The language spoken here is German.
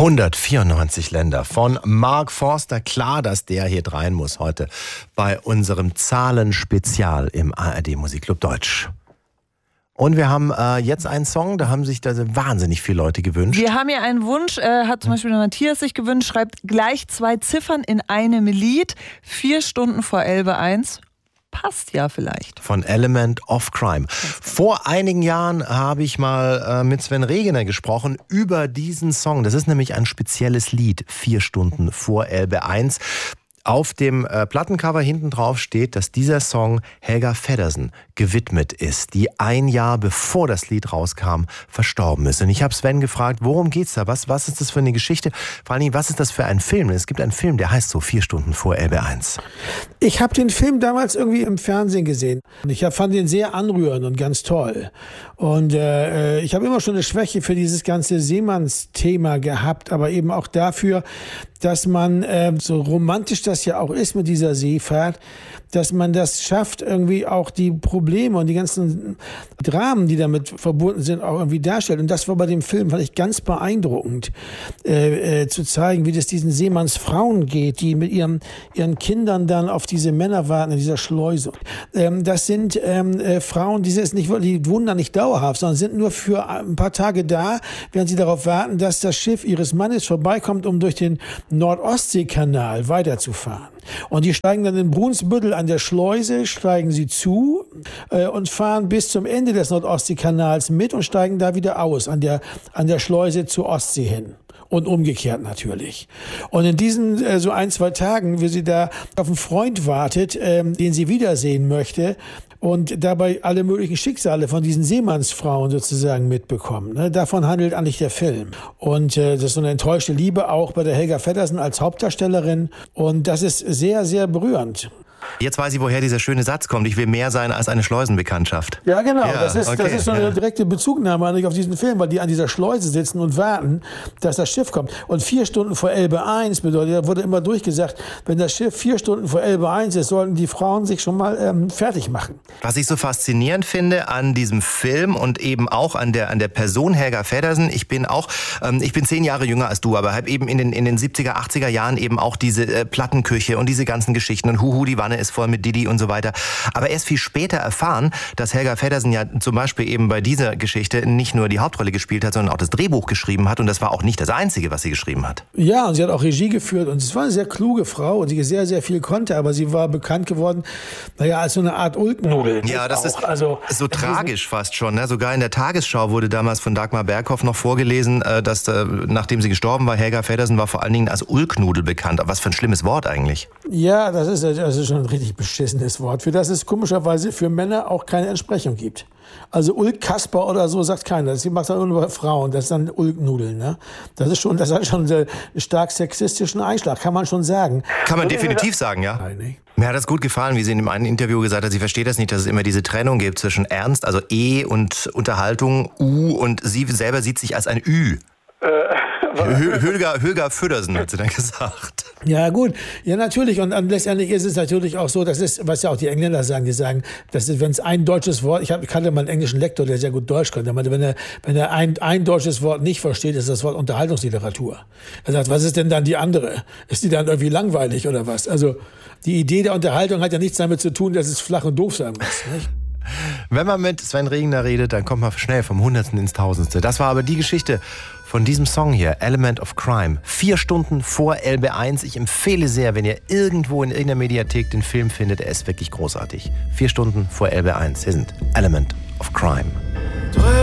194 Länder von Mark Forster. Klar, dass der hier rein muss heute bei unserem Zahlenspezial im ARD Musikclub Deutsch. Und wir haben jetzt einen Song, da haben sich da wahnsinnig viele Leute gewünscht. Wir haben hier einen Wunsch, hat zum Beispiel der Matthias sich gewünscht, schreibt gleich 2 Ziffern in einem Lied, 4 Stunden vor Elbe 1. Passt ja vielleicht. Von Element of Crime. Vor einigen Jahren habe ich mal mit Sven Regener gesprochen über diesen Song. Das ist nämlich ein spezielles Lied, 4 Stunden vor Elbe 1. Auf dem Plattencover hinten drauf steht, dass dieser Song Helga Feddersen gewidmet ist, die ein Jahr bevor das Lied rauskam, verstorben ist. Und ich habe Sven gefragt, worum geht's da? Was ist das für eine Geschichte? Vor allen Dingen, was ist das für ein Film? Es gibt einen Film, der heißt so 4 Stunden vor Elbe 1. Ich habe den Film damals irgendwie im Fernsehen gesehen. Ich fand ihn sehr anrührend und ganz toll. Und ich habe immer schon eine Schwäche für dieses ganze Seemannsthema gehabt, aber eben auch dafür, dass man, so romantisch das ja auch ist mit dieser Seefahrt, dass man das schafft, irgendwie auch die Probleme und die ganzen Dramen, die damit verbunden sind, auch irgendwie darstellt. Und das war bei dem Film, fand ich ganz beeindruckend, zu zeigen, wie das diesen Seemannsfrauen geht, die mit ihren Kindern dann auf diese Männer warten in dieser Schleuse. Das sind Frauen, die wohnen da nicht dauerhaft, sondern sind nur für ein paar Tage da, während sie darauf warten, dass das Schiff ihres Mannes vorbeikommt, um durch den Nord-Ostsee-Kanal weiterzufahren. Und die steigen dann in Brunsbüttel an der Schleuse, steigen sie zu und fahren bis zum Ende des Nord-Ostsee-Kanals mit und steigen da wieder aus, an der Schleuse zur Ostsee hin. Und umgekehrt natürlich. Und in diesen so 1-2 Tagen, wie sie da auf einen Freund wartet, den sie wiedersehen möchte, und dabei alle möglichen Schicksale von diesen Seemannsfrauen sozusagen mitbekommen. Ne? Davon handelt eigentlich der Film. Und das ist so eine enttäuschte Liebe auch bei der Helga Feddersen als Hauptdarstellerin. Und das ist sehr, sehr berührend. Jetzt weiß ich, woher dieser schöne Satz kommt. Ich will mehr sein als eine Schleusenbekanntschaft. Ja, genau. Ja, das ist so eine direkte Bezugnahme eigentlich auf diesen Film, weil die an dieser Schleuse sitzen und warten, dass das Schiff kommt. Und 4 Stunden vor Elbe 1 bedeutet, da wurde immer durchgesagt, wenn das Schiff 4 Stunden vor Elbe 1 ist, sollten die Frauen sich schon mal fertig machen. Was ich so faszinierend finde an diesem Film und eben auch an der Person Helga Feddersen, ich bin 10 Jahre jünger als du, aber habe eben in den 70er, 80er Jahren eben auch diese Plattenküche und diese ganzen Geschichten und Huhu, die Wanne ist voll mit Didi und so weiter. Aber erst viel später erfahren, dass Helga Feddersen ja zum Beispiel eben bei dieser Geschichte nicht nur die Hauptrolle gespielt hat, sondern auch das Drehbuch geschrieben hat. Und das war auch nicht das Einzige, was sie geschrieben hat. Ja, und sie hat auch Regie geführt. Und es war eine sehr kluge Frau, die sehr, sehr viel konnte. Aber sie war bekannt geworden, als so eine Art Ulknudel. Ja, das ist so tragisch fast schon. Ne? Sogar in der Tagesschau wurde damals von Dagmar Berghoff noch vorgelesen, dass nachdem sie gestorben war, Helga Feddersen war vor allen Dingen als Ulknudel bekannt. Aber was für ein schlimmes Wort eigentlich. Ja, das ist schon ein richtig beschissenes Wort, für das es komischerweise für Männer auch keine Entsprechung gibt. Also Ulk Kasper oder so sagt keiner. Das macht dann nur bei Frauen. Das ist dann Ulknudeln. Ne? Das hat schon einen stark sexistischen Einschlag, kann man schon sagen. Kann man definitiv sagen, ja. Nein, nicht. Mir hat das gut gefallen, wie sie in dem einen Interview gesagt hat, sie versteht das nicht, dass es immer diese Trennung gibt zwischen Ernst, also E und Unterhaltung, U, und sie selber sieht sich als ein Ü. Helga Feddersen, hat sie dann gesagt. Ja, gut. Ja, natürlich. Und letztendlich ist es natürlich auch so, das ist, was ja auch die Engländer sagen, die sagen, dass wenn es ein deutsches Wort, ich kannte mal einen englischen Lektor, der sehr gut Deutsch konnte, der meinte, wenn er ein deutsches Wort nicht versteht, ist das Wort Unterhaltungsliteratur. Er sagt, was ist denn dann die andere? Ist die dann irgendwie langweilig oder was? Also, die Idee der Unterhaltung hat ja nichts damit zu tun, dass es flach und doof sein muss, nicht? Wenn man mit Sven Regener redet, dann kommt man schnell vom Hundertsten ins Tausendste. Das war aber die Geschichte von diesem Song hier, Element of Crime. 4 Stunden vor Elbe 1. Ich empfehle sehr, wenn ihr irgendwo in irgendeiner Mediathek den Film findet, er ist wirklich großartig. 4 Stunden vor Elbe 1. Hier sind Element of Crime.